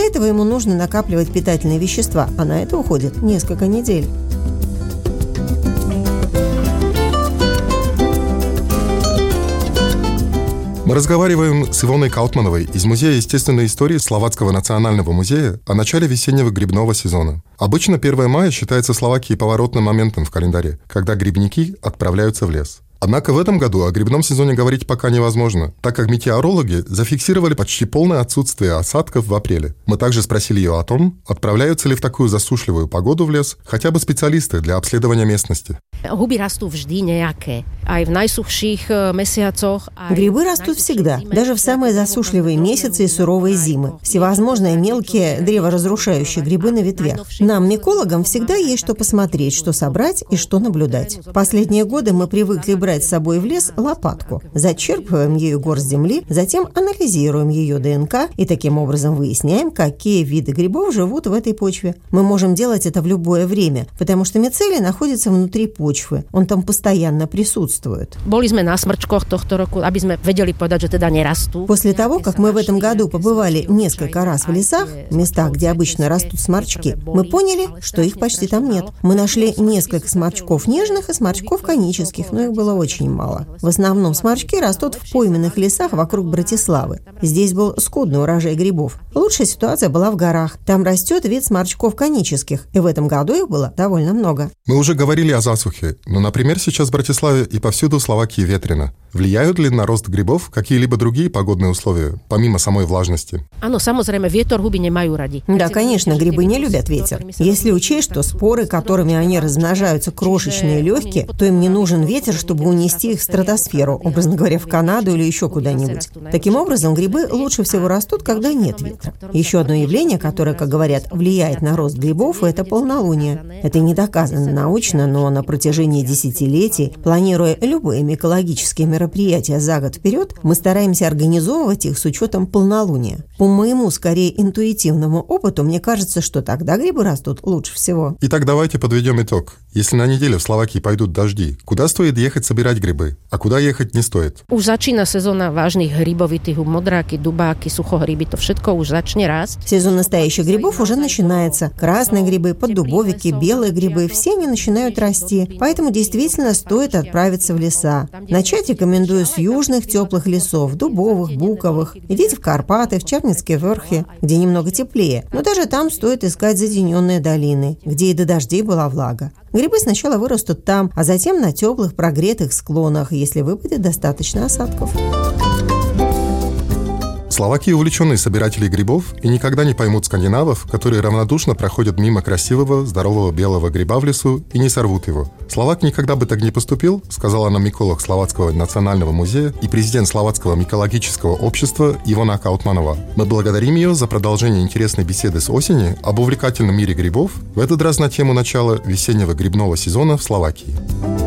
этого ему нужно накапливать питательные вещества, а на это уходит несколько недель. Мы разговариваем с Ивоной Каутмановой из Музея естественной истории Словацкого национального музея о начале весеннего грибного сезона. Обычно 1 мая считается в Словакии поворотным моментом в календаре, когда грибники отправляются в лес. Однако в этом году о грибном сезоне говорить пока невозможно, так как метеорологи зафиксировали почти полное отсутствие осадков в апреле. Мы также спросили ее о том, отправляются ли в такую засушливую погоду в лес хотя бы специалисты для обследования местности. Грибы растут всегда, даже в самые засушливые месяцы и суровые зимы. Всевозможные мелкие древоразрушающие грибы на ветвях. Нам, микологам, всегда есть что посмотреть, что собрать и что наблюдать. В последние годы мы привыкли брать с собой в лес лопатку. Зачерпываем ею горсть земли, затем анализируем ее ДНК и таким образом выясняем, какие виды грибов живут в этой почве. Мы можем делать это в любое время, потому что мицелий находится внутри почвы. Он там постоянно присутствует. После того, как мы в этом году побывали несколько раз в лесах, местах, где обычно растут сморчки, мы поняли, что их почти там нет. Мы нашли несколько сморчков нежных и сморчков конических, но их было очень мало. В основном сморчки растут в пойменных лесах вокруг Братиславы. Здесь был скудный урожай грибов. Лучшая ситуация была в горах. Там растет вид сморчков конических, и в этом году их было довольно много. Мы уже говорили о засухе, но, например, сейчас в Братиславе и повсюду в Словакии ветрено. Влияют ли на рост грибов какие-либо другие погодные условия, помимо самой влажности? Да, конечно, грибы не любят ветер. Если учесть, что споры, которыми они размножаются, крошечные и легкие, то им не нужен ветер, чтобы унести их в стратосферу, образно говоря, в Канаду или еще куда-нибудь. Таким образом, грибы лучше всего растут, когда нет ветра. Еще одно явление, которое, как говорят, влияет на рост грибов, это полнолуние. Это не доказано научно, но на протяжении десятилетий, планируя любые микологические мероприятия за год вперед, мы стараемся организовывать их с учетом полнолуния. По моему, скорее, интуитивному опыту, мне кажется, что тогда грибы растут лучше всего. Итак, давайте подведем итог. Если на неделю в Словакии пойдут дожди, куда стоит ехать собирать грибы, а куда ехать не стоит? Už začína sezóna vážnych hríbovitých, modráky, dubáky, suchohryby, to všetko už začne rásť. Сезон настоящих грибов уже начинается. Красные грибы, поддубовики, белые грибы, все они начинают расти. Поэтому действительно стоит отправиться в леса. Начать рекомендую с южных теплых лесов, дубовых, буковых. Идите в Карпаты, в Черницкие верхи, где немного теплее. Но даже там стоит искать затененные долины, где и до дождей была влага. Грибы сначала вырастут там, а затем на теплых прогретых склонах, если выпадет достаточно осадков. Словаки увлеченные собиратели грибов и никогда не поймут скандинавов, которые равнодушно проходят мимо красивого, здорового белого гриба в лесу и не сорвут его. Словак никогда бы так не поступил, сказала нам миколог Словацкого национального музея и президент Словацкого микологического общества Ивона Каутманова. Мы благодарим ее за продолжение интересной беседы с осени об увлекательном мире грибов, в этот раз на тему начала весеннего грибного сезона в Словакии.